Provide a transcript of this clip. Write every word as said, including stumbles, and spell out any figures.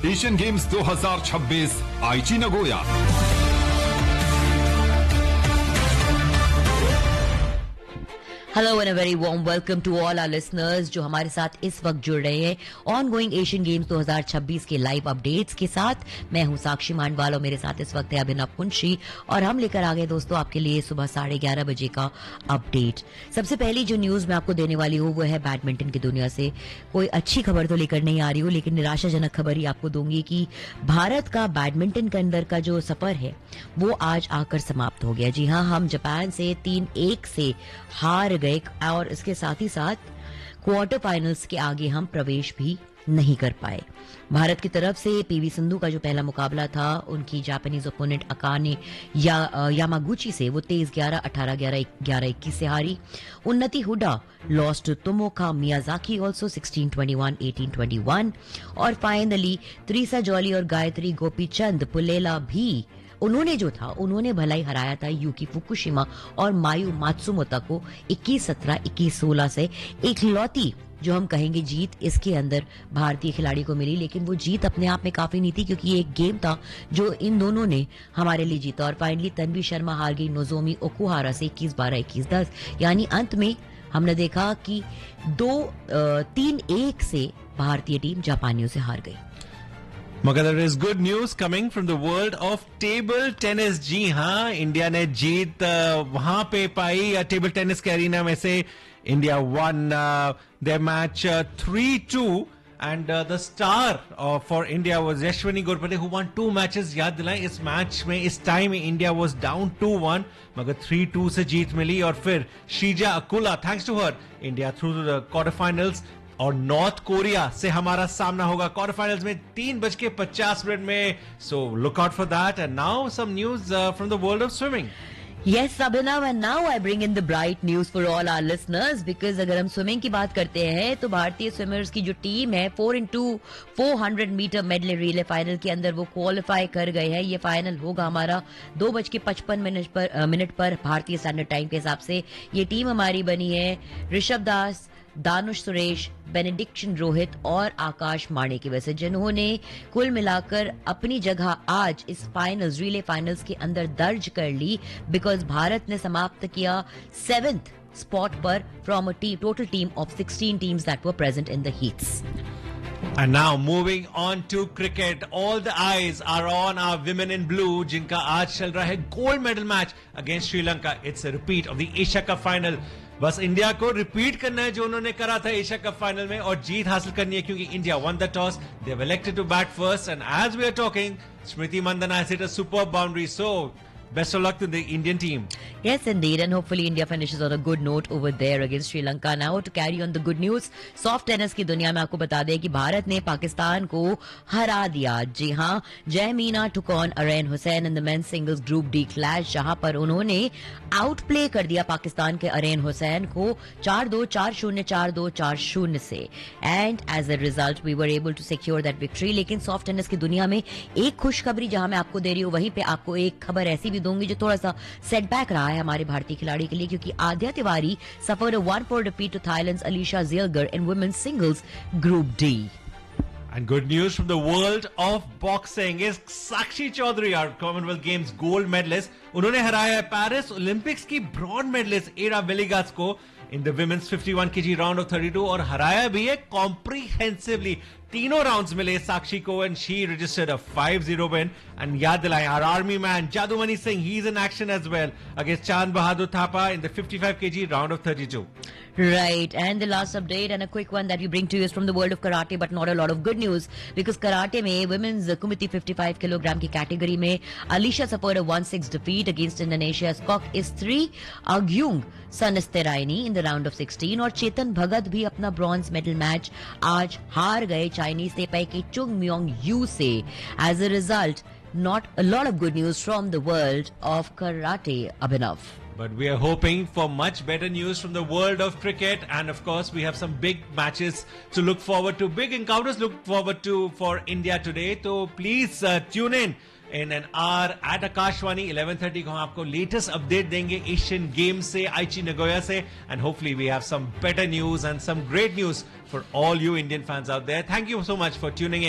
Asian games दो हज़ार छब्बीस आईची Nagoya. Hello and a very warm welcome to all our listeners जो हमारे साथ इस वक्त जुड़ रहे हैं ऑन गोइंग एशियन गेम्स दो हज़ार छब्बीस के लाइव अपडेट्स के साथ। मैं हूं साक्षी मांडवाल और मेरे साथ इस वक्त है अभिनव कुंशी और हम लेकर आ गए दोस्तों आपके लिए सुबह साढ़े ग्यारह बजे का अपडेट। सबसे पहली जो न्यूज मैं आपको देने वाली हूँ वो है बैडमिंटन की दुनिया से। कोई अच्छी खबर तो लेकर नहीं आ रही हूँ, लेकिन निराशाजनक खबर ही आपको दूंगी कि भारत का बैडमिंटन के अंदर का जो सफर है वो आज आकर समाप्त हो गया। जी हाँ, हम जापान से तीन एक से हार गए और इसके साथ ही साथ क्वार्टर फाइनल्स के आगे हम प्रवेश भी नहीं कर पाए। भारत की तरफ से पीवी सिंधु का जो पहला मुकाबला था उनकी जापानीज ओपोनेंट अकाने या, यामागुची से वो तेईस ग्यारह अठारह ग्यारह ग्यारह इक्कीस से हारी। उन्नति Hooda lost to तोमोका Miyazaki also sixteen twenty one eighteen twenty one और फाइनली त्रिसा जॉली और गायत्री गोपीचंद पुलेला भी उन्होंने जो था उन्होंने भलाई हराया था यूकी फुकुशिमा और मायू मात्सुमोता को इक्कीस सत्रह इक्कीस सोलह से। एक लौती जो हम कहेंगे जीत इसके अंदर भारतीय खिलाड़ी को मिली, लेकिन वो जीत अपने आप में काफी नहीं थी क्योंकि ये एक गेम था जो इन दोनों ने हमारे लिए जीता। और फाइनली तन्वी शर्मा हार गई नोजोमी ओकुहारा से इक्कीस बारह इक्कीस दस, यानी अंत में हमने देखा कि दो तीन एक से भारतीय टीम जापानियों से हार गई। मगर there is good news coming from the world of table tennis। जी हाँ, इंडिया ने जीत वहां पे पाई टेबल टेनिस के एरिना में से। India one their match three two and uh, the star uh, for India was Yashwani Gorpade who won two matches। याद दिलाएं इस match में इस time India was down two one मगर three two से जीत मिली और फिर Sreeja Akula thanks to her India through to the quarter finals और north Korea से हमारा सामना होगा क्वार्टर फाइनल्स में तीन बज के पचास मिनट में। So look out for that. And now some news from the world of swimming. Yes, Abhinav, and now I bring in the bright news for all our listeners because अगर हम swimming की बात करते हैं तो भारतीय swimmers की जो टीम है four into four hundred metre medley relay final के अंदर वो क्वालिफाई कर गए हैं। ये फाइनल होगा हमारा दो बज के पचपन मिनट पर मिनट पर भारतीय स्टैंडर्ड टाइम के हिसाब से। ये टीम हमारी बनी है ऋषभ दास, दानुष सुरेश, बेनेडिक्शन रोहित और आकाश माणे की वजह से, जिन्होंने कुल मिलाकर अपनी जगह आज इस फाइनल्स रिले फाइनल्स के अंदर दर्ज कर ली बिकॉज भारत ने समाप्त किया सेवेंथ स्पॉट पर from a total team of sixteen teams that were present in the heats. And now moving on to cricket, all the eyes are on our women in blue जिनका आज चल रहा है gold medal match against Sri Lanka. It's a repeat of the Asia cup final. बस India को repeat करना है जो उन्होंने करा था एशिया कप फाइनल में और जीत हासिल करनी है क्योंकि India one the toss, they have elected to bat first and as we are talking Smriti Mandhana has hit a superb boundary. So best of luck to the Indian team. Yes, indeed, and hopefully India finishes on a good note over there against Sri Lanka. Now to carry on the good news, soft tennis की दुनिया में आपको बता दें कि भारत ने पाकिस्तान को हरा दिया। जी हाँ, जयमीना took on अरैन Hussain in the men's singles group D clash, जहां पर उन्होंने आउट प्ले कर दिया पाकिस्तान के अरैन हुसैन को चार दो चार शून्य चार दो चार शून्य से। And as a result we were able to secure that victory. लेकिन सॉफ्ट टेनिस की दुनिया में एक खुशखबरी जहां मैं आपको दे रही हूँ वहीं पे आपको एक खबर ऐसी दूंगी जो थोड़ा सा सेटबैक रहा है हमारे भारतीय खिलाड़ी के लिए क्योंकि आद्या Tiwari suffered a one four defeat to थाईलैंड्स Alisha ज़ियलगर in women's singles group D. And good news from the world of boxing is Sakshi Chaudhary, our Commonwealth Games gold medalist. उन्होंने हराया है पेरिस ओलंपिक्स की ब्रॉन्ज मेडलिस्ट एरा वेलिगास को in the women's fifty one KG round of thirty two और हराया भी है comprehensively. तीनों राउंड्स मिले साक्षी को and she registered a five zero win. And याद दिलाएं our army man जादूमणि Singh, he is in action as well against चांद Bahadur Thapa in the fifty five KG round of thirty two. Right, and the last update and a quick one that we bring to you is from the world of karate, but not a lot of good news because karate में women's kumite fifty-five kilogram की category में Alicia suffered a one six defeat against Indonesia's Kok Istri Agyung Sanesteraini in the round of sixteen और चेतन भगत भी अपना bronze medal match आज हार गए Chinese तेपाई के चुंग म्योंग यू से। As a result, not a lot of good news from the world of karate, Abhinav. But we are hoping for much better news from the world of cricket, and of course we have some big matches to look forward to, big encounters look forward to for India today. So please uh, tune in in an hour at Akashvani eleven thirty को हम आपको latest update देंगे Asian games से आईची Nagoya से, and hopefully we have some better news and some great news for all you Indian fans out there. Thank you so much for tuning in.